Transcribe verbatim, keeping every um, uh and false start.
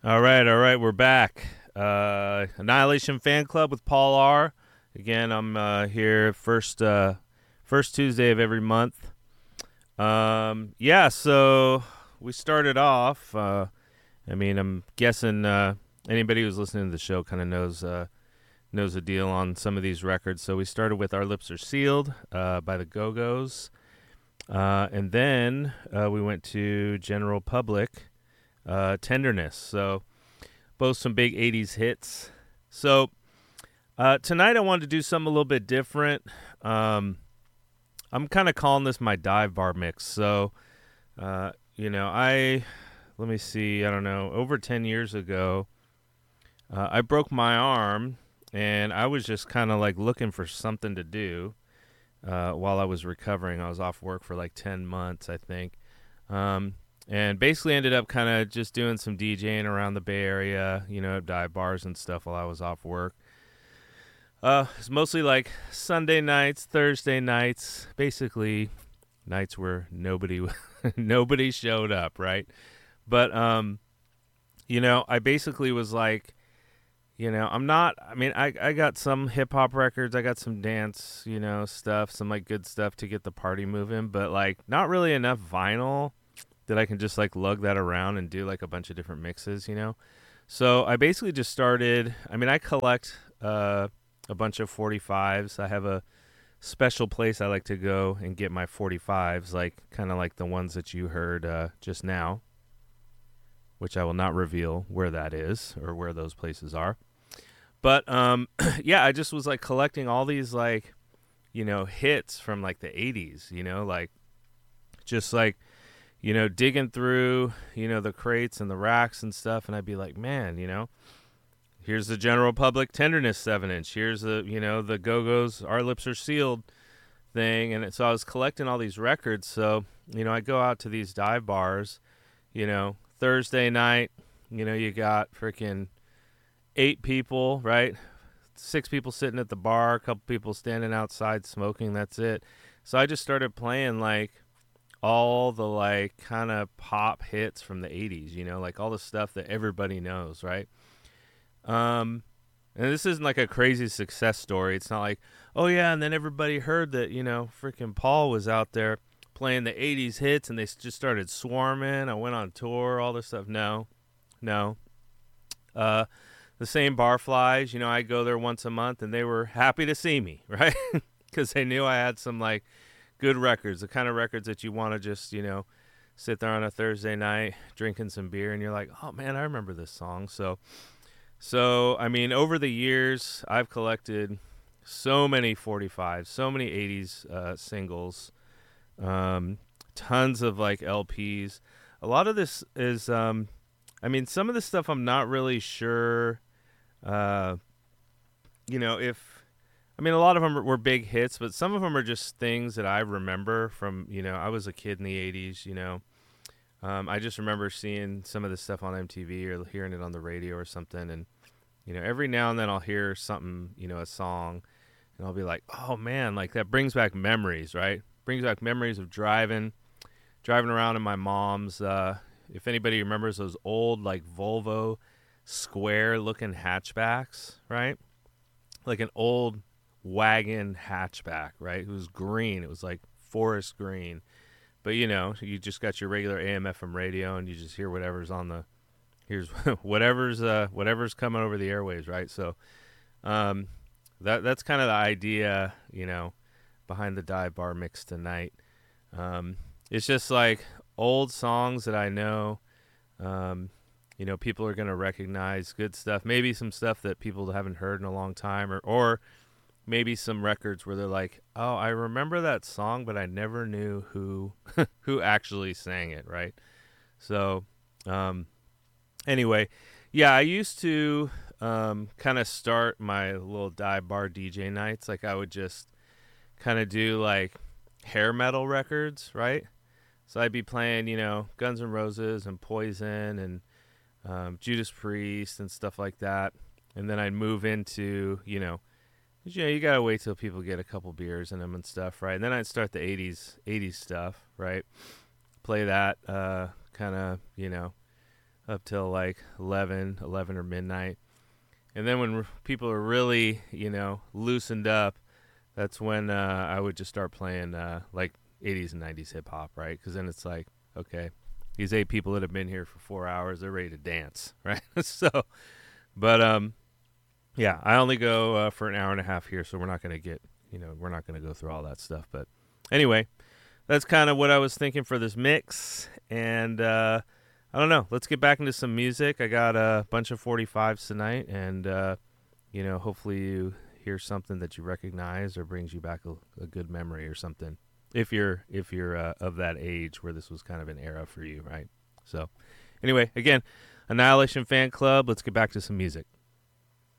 All right, all right, we're back. Uh, Annihilation Fan Club with Paul R. Again, I'm uh, here first uh, first Tuesday of every month. Um, yeah, so we started off. Uh, I mean, I'm guessing uh, anybody who's listening to the show kind of knows uh, knows the deal on some of these records. So we started with Our Lips Are Sealed uh, by the Go-Go's, uh, and then uh, we went to General Public. Uh, Tenderness. So both some big eighties hits. So uh, tonight I wanted to do something a little bit different. Um, I'm kind of calling this my dive bar mix. So, uh, you know, I, let me see, I don't know, over ten years ago, uh, I broke my arm and I was just kind of like looking for something to do uh, while I was recovering. I was off work for like ten months, I think. Um, And basically ended up kind of just doing some DJing around the Bay Area, you know, dive bars and stuff while I was off work. Uh, it's mostly like Sunday nights, Thursday nights, basically nights where nobody nobody showed up, right? But, um, you know, I basically was like, you know, I'm not, I mean, I, I got some hip-hop records, I got some dance, you know, stuff, some, like, good stuff to get the party moving, but, like, not really enough vinyl that I can just like lug that around and do like a bunch of different mixes, you know? So I basically just started, I mean, I collect uh, a bunch of forty-fives. I have a special place I like to go and get my forty-fives, like kind of like the ones that you heard uh, just now, which I will not reveal where that is or where those places are. But um, yeah, I just was like collecting all these like, you know, hits from like the eighties, you know, like just like, you know, digging through, you know, the crates and the racks and stuff. And I'd be like, man, you know, here's the General Public Tenderness seven inch. Here's the, you know, the Go-Go's Our Lips Are Sealed thing. And so I was collecting all these records. So, you know, I go out to these dive bars, you know, Thursday night, you know, you got freaking eight people, right? Six people sitting at the bar, a couple people standing outside smoking. That's it. So I just started playing like all the like kind of pop hits from the eighties, you know, like all the stuff that everybody knows, right? Um, and this isn't like a crazy success story. It's not like, oh yeah, and then everybody heard that, you know, freaking Paul was out there playing the eighties hits and they just started swarming. I went on tour, all this stuff. No, no. Uh, the same barflies, you know, I go there once a month and they were happy to see me, right? Because they knew I had some like good records, the kind of records that you want to just, you know, sit there on a Thursday night drinking some beer and you're like, oh man, I remember this song. So, so I mean, over the years, I've collected so many forty-fives, so many eighties uh, singles, um, tons of like L Ps. A lot of this is, um, I mean, some of this stuff I'm not really sure, uh, you know, if, I mean, a lot of them were big hits, but some of them are just things that I remember from, you know, I was a kid in the eighties, you know. Um, I just remember seeing some of this stuff on M T V or hearing it on the radio or something. And, you know, every now and then I'll hear something, you know, a song, and I'll be like, oh, man, like that brings back memories, right? Brings back memories of driving, driving around in my mom's, uh, if anybody remembers those old, like, Volvo square-looking hatchbacks, right? Like an old wagon hatchback, right? It was green. It was like forest green. But, you know, you just got your regular A M F M radio and you just hear whatever's on the, here's whatever's uh, whatever's coming over the airwaves, right? So um, that that's kind of the idea, you know, behind the dive bar mix tonight. Um, it's just like old songs that I know, um, you know, people are going to recognize, good stuff, maybe some stuff that people haven't heard in a long time, or, or maybe some records where they're like, oh, I remember that song, but I never knew who who actually sang it, right? So um, anyway, yeah, I used to um, kind of start my little dive bar D J nights. Like I would just kind of do like hair metal records, right? So I'd be playing, you know, Guns N' Roses and Poison and um, Judas Priest and stuff like that. And then I'd move into, you know, you know, you gotta wait till people get a couple beers in them and stuff, right? And then I'd start the eighties, eighties stuff, right? Play that, uh, kind of, you know, up till like eleven, eleven or midnight. And then when r- people are really, you know, loosened up, that's when uh, I would just start playing uh, like eighties and nineties hip hop, right? Because then it's like, okay, these eight people that have been here for four hours, they're ready to dance, right? so, but um, yeah, I only go uh, for an hour and a half here, so we're not going to get, you know, we're not going to go through all that stuff. But anyway, that's kind of what I was thinking for this mix. And uh, I don't know, let's get back into some music. I got a bunch of forty-fives tonight, and, uh, you know, hopefully you hear something that you recognize or brings you back a, a good memory or something. If you're if you're uh, of that age where this was kind of an era for you, right? So, anyway, again, Annihilation Fan Club. Let's get back to some music.